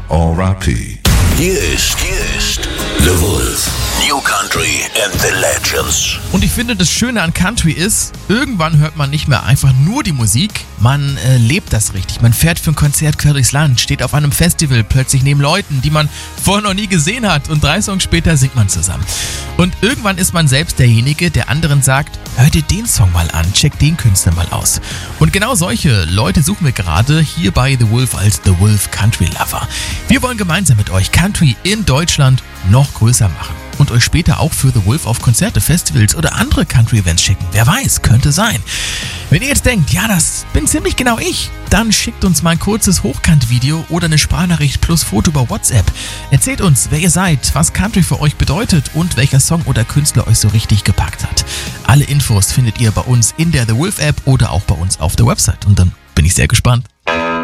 R.I.P. Hier ist The Wolf. New Country and the Legends. Und ich finde, das Schöne an Country ist, irgendwann hört man nicht mehr einfach nur die Musik, man lebt das richtig. Man fährt für ein Konzert quer durchs Land, steht auf einem Festival plötzlich neben Leuten, die man vorher noch nie gesehen hat, und 3 Songs später singt man zusammen. Und irgendwann ist man selbst derjenige, der anderen sagt, hör dir den Song mal an, check den Künstler mal aus. Und genau solche Leute suchen wir gerade hier bei The Wolf als The Wolf Country Lover. Wir wollen gemeinsam mit euch Country in Deutschland noch größer machen und euch später auch für The Wolf auf Konzerte, Festivals oder andere Country-Events schicken. Wer weiß, könnte sein. Wenn ihr jetzt denkt, ja, das bin ziemlich genau ich, dann schickt uns mal ein kurzes Hochkant-Video oder eine Sprachnachricht plus Foto über WhatsApp. Erzählt uns, wer ihr seid, was Country für euch bedeutet und welcher Song oder Künstler euch so richtig gepackt hat. Alle Infos findet ihr bei uns in der The Wolf App oder auch bei uns auf der Website. Und dann bin ich sehr gespannt.